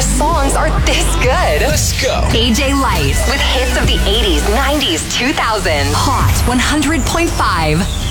songs are this good. Let's go. AJ Light with hits of the 80s, 90s, 2000s. Hot 100.5.